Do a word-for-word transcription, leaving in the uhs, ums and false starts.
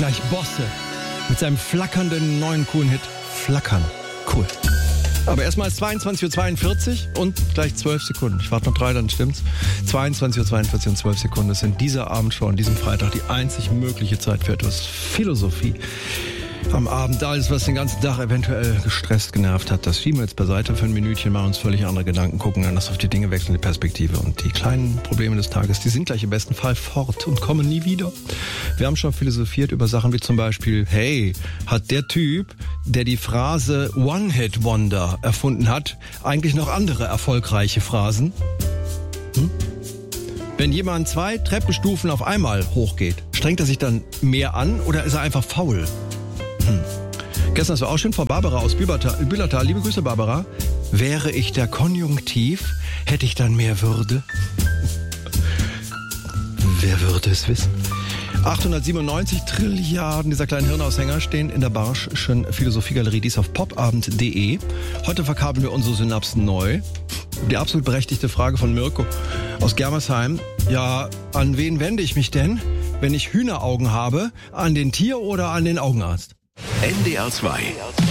gleich Bosse mit seinem flackernden neuen coolen Hit Flackern. Cool. Aber erstmal ist zweiundzwanzig Uhr zweiundvierzig und gleich zwölf Sekunden. Ich warte noch drei, dann stimmt's. zweiundzwanzig Uhr zweiundvierzig und zwölf Sekunden. Das sind dieser Abend schon, an diesem Freitag, die einzig mögliche Zeit für etwas Philosophie. Am Abend alles, was den ganzen Tag eventuell gestresst, genervt hat, das schieben wir jetzt beiseite für ein Minütchen, machen uns völlig andere Gedanken, gucken anders auf die Dinge, wechseln die Perspektive. Und die kleinen Probleme des Tages, die sind gleich im besten Fall fort und kommen nie wieder. Wir haben schon philosophiert über Sachen wie zum Beispiel, hey, hat der Typ, der die Phrase One-Hit-Wonder erfunden hat, eigentlich noch andere erfolgreiche Phrasen? Hm? Wenn jemand zwei Treppenstufen auf einmal hochgeht, strengt er sich dann mehr an oder ist er einfach faul? Hm. Gestern, das war auch schön, Frau Barbara aus Bühlertal. Bühlertal. Liebe Grüße, Barbara. Wäre ich der Konjunktiv, hätte ich dann mehr Würde? Wer würde es wissen? achthundertsiebenundneunzig Trilliarden dieser kleinen Hirnaushänger stehen in der Barsch'schen Philosophiegalerie, dies auf popabend punkt de. Heute verkabeln wir unsere Synapsen neu. Die absolut berechtigte Frage von Mirko aus Germersheim. Ja, an wen wende ich mich denn, wenn ich Hühneraugen habe? An den Tier- oder an den Augenarzt? N D R zwei